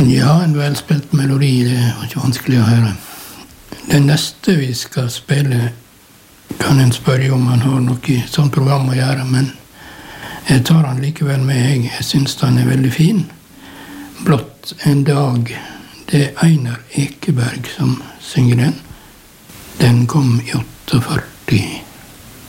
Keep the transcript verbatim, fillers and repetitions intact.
Ja, en velspilt melodi, det var ikke vanskelig å høre. Det neste vi skal spille, kan en spørre om han har noe sånt program å gjøre, men jeg tar han likevel med. Jeg, jeg synes han er veldig fin. Blott en dag, det er Einar Ekeberg som synger den. Den kom i åtteogførti.